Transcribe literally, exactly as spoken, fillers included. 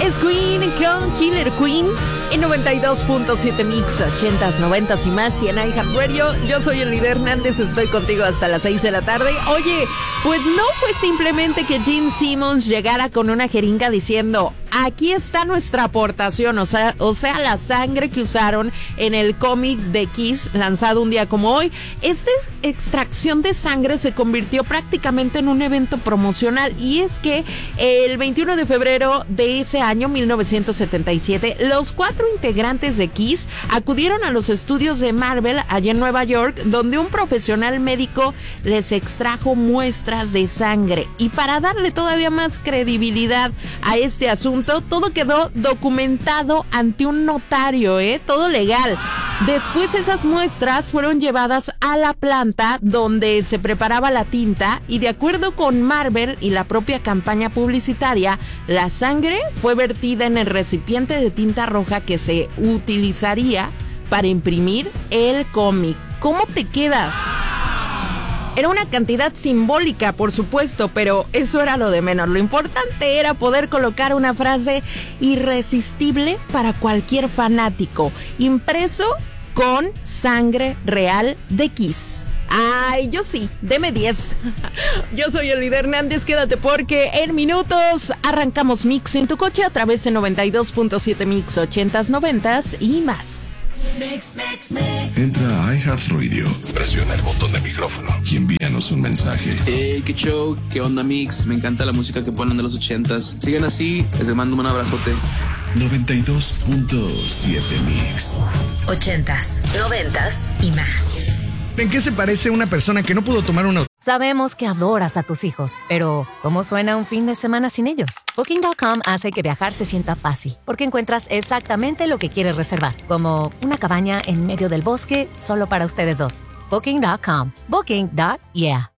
Es Queen con Killer Queen en noventa y dos punto siete Mix, ochentas, noventas y más, y en iHeartRadio. Yo soy Elida Hernández, estoy contigo hasta las seis de la tarde. Oye, pues no fue simplemente que Gene Simmons llegara con una jeringa diciendo: aquí está nuestra aportación, o sea, o sea, la sangre que usaron en el cómic de Kiss, lanzado un día como hoy. Esta extracción de sangre se convirtió prácticamente en un evento promocional, y es que el veintiuno de febrero de ese año, mil novecientos setenta y siete, los cuatro integrantes de Kiss acudieron a los estudios de Marvel allá en Nueva York, donde un profesional médico les extrajo muestras de sangre. Y para darle todavía más credibilidad a este asunto, todo quedó documentado ante un notario, ¿eh? Todo legal. Después esas muestras fueron llevadas a la planta donde se preparaba la tinta, y de acuerdo con Marvel y la propia campaña publicitaria, la sangre fue vertida en el recipiente de tinta roja que se utilizaría para imprimir el cómic. ¿Cómo te quedas? Era una cantidad simbólica, por supuesto, pero eso era lo de menos. Lo importante era poder colocar una frase irresistible para cualquier fanático, impreso con sangre real de Kiss. Ay, yo sí, deme diez. Yo soy Elida Hernández, quédate porque en minutos arrancamos Mix en tu coche a través de noventa y dos punto siete Mix, ochentas, noventas y más. Mix, mix, mix. Entra a iHeartRadio, presiona el botón de micrófono y envíanos un mensaje. Hey, qué show, qué onda Mix, me encanta la música que ponen de los ochentas. Sigan así, les mando un abrazote. noventa y dos punto siete Mix. Ochentas, noventas y más. ¿En qué se parece una persona que no pudo tomar una? Sabemos que adoras a tus hijos, pero ¿cómo suena un fin de semana sin ellos? Booking punto com hace que viajar se sienta fácil, porque encuentras exactamente lo que quieres reservar, como una cabaña en medio del bosque solo para ustedes dos. Booking punto com. Booking. Yeah.